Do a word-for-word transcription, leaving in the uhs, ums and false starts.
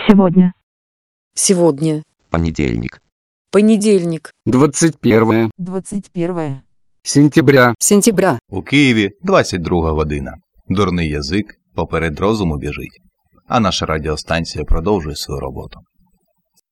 Сегодня. Сегодня. Понедельник. Понедельник. двадцать первое двадцать первое сентября. Сентября. У Києві двадцять друга година. Дурний язик поперед розуму біжить. А наша радіостанція продовжує свою роботу.